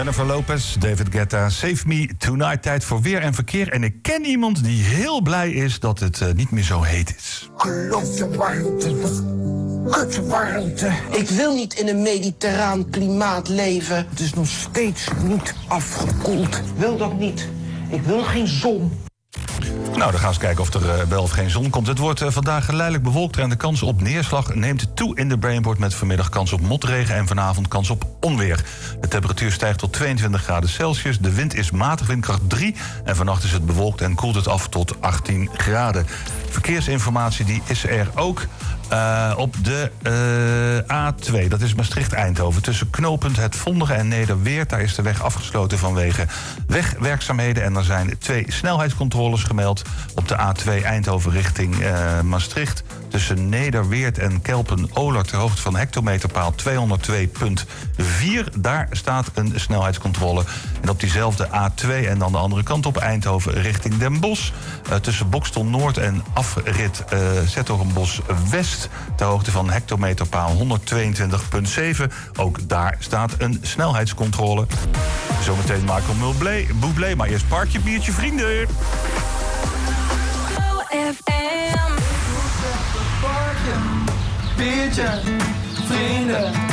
Jennifer Lopez, David Guetta, Save Me Tonight. Tijd voor weer en verkeer. En ik ken iemand die heel blij is dat het niet meer zo heet is. Kutwarmte. Ik wil niet in een mediterraan klimaat leven. Het is nog steeds niet afgekoeld. Wil dat niet. Ik wil geen zon. Nou, dan gaan we eens kijken of er wel of geen zon komt. Het wordt vandaag geleidelijk bewolkt en de kans op neerslag neemt toe in de Brainport met vanmiddag kans op motregen en vanavond kans op onweer. De temperatuur stijgt tot 22 graden Celsius. De wind is matig, windkracht 3 en vannacht is het bewolkt en koelt het af tot 18 graden. Verkeersinformatie die is er ook op de A2. Dat is Maastricht-Eindhoven. Tussen knooppunt Het Vondige en Nederweert. Daar is de weg afgesloten vanwege wegwerkzaamheden. En er zijn 2 snelheidscontroles gemeld op de A2 Eindhoven richting Maastricht. Tussen Nederweert en Kelpen-Oler ter hoogte van hectometerpaal 202.4. Daar staat een snelheidscontrole. En op diezelfde A2 en dan de andere kant op Eindhoven richting Den Bosch. Tussen Bokstel Noord en afrit Zettogenbos West. Ter hoogte van hectometerpaal 122.7. Ook daar staat een snelheidscontrole. Zometeen Michael Bublé, maar eerst parkje, biertje, vrienden. Biertje, vrienden.